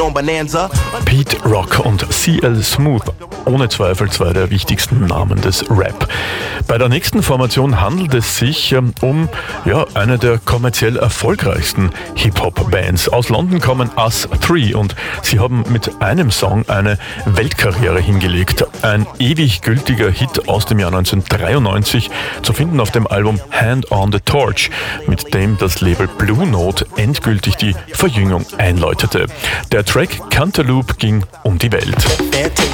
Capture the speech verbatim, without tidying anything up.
Pete Rock und C L Smooth, ohne Zweifel zwei der wichtigsten Namen des Rap. Bei der nächsten Formation handelt es sich ähm, um ja, eine der kommerziell erfolgreichsten Hip-Hop-Bands. Aus London kommen Us Three und sie haben mit einem Song eine Weltkarriere hingelegt. Ein ewig gültiger Hit aus dem Jahr neunzehnhundertdreiundneunzig, zu finden auf dem Album Hand on the Torch, mit dem das Label Blue Note endgültig die Verjüngung einläutete. Der Track Cantaloupe ging um die Welt.